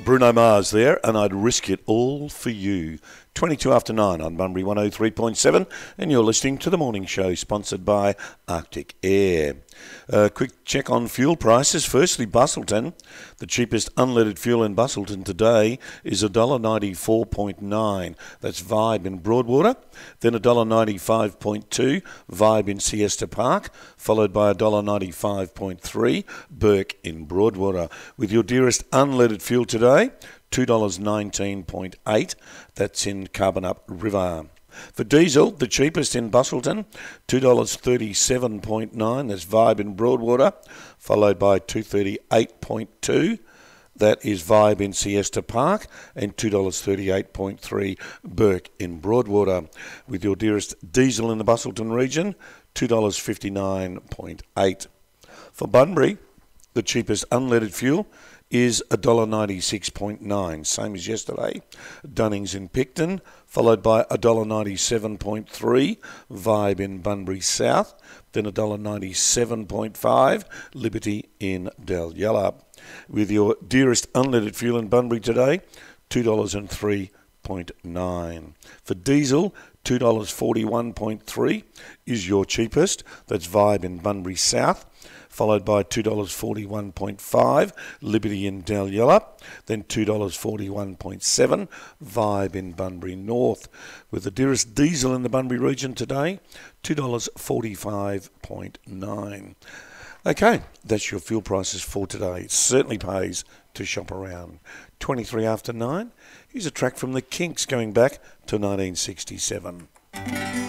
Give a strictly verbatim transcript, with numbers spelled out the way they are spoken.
Bruno Mars there, and I'd risk it all for you. twenty-two after nine on Bunbury one oh three point seven, and you're listening to The Morning Show, sponsored by Arctic Air. A quick check on fuel prices. Firstly, Busselton. The cheapest unleaded fuel in Busselton today is one dollar ninety-four point nine. That's Vibe in Broadwater. Then one dollar ninety-five point two, Vibe in Siesta Park, followed by one dollar ninety-five point three, Burke in Broadwater. With your dearest unleaded fuel today, two dollars nineteen point eight. That's in Carbonup River. For diesel, the cheapest in Busselton, two dollars thirty-seven point nine. That's Vibe in Broadwater, followed by two dollars thirty-eight point two. That is Vibe in Siesta Park, and two dollars thirty-eight point three, Burke in Broadwater. With your dearest diesel in the Busselton region, two dollars fifty-nine point eight. For Bunbury, the cheapest unleaded fuel is one dollar ninety-six point nine, same as yesterday. Dunnings in Picton, followed by one dollar ninety-seven point three, Vibe in Bunbury South, then one dollar ninety-seven point five, Liberty in Dalyella. With your dearest unleaded fuel in Bunbury today, two dollars three point nine. For diesel, two dollars forty-one point three is your cheapest. That's Vibe in Bunbury South, followed by two dollars forty-one point five, Liberty in Dalyella, then two dollars forty-one point seven, Vibe in Bunbury North. With the dearest diesel in the Bunbury region today, two dollars forty-five point nine. Okay, that's your fuel prices for today. It certainly pays to shop around. twenty-three after nine, here's a track from the Kinks going back to nineteen sixty-seven.